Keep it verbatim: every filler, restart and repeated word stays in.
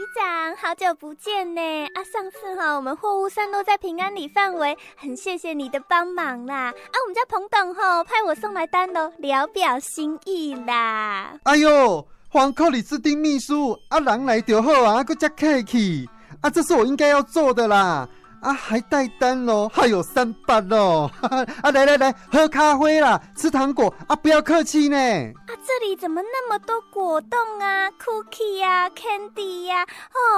长，好久不见呢！啊，上次哈、哦、我们货物散落在平安里范围，很谢谢你的帮忙啦！啊，我们家彭董吼、哦、派我送来单喽，聊表心意啦。 哎呦，黄克里斯汀秘书，啊人来就好啊，还佫遮客气，啊这是我应该要做的啦。啊，还带单咯，还有三八咯！啊，来来来，喝咖啡啦，吃糖果啊，不要客气呢。 啊，这里怎么那么多果冻啊、cookie 呀、candy 呀、啊？哦。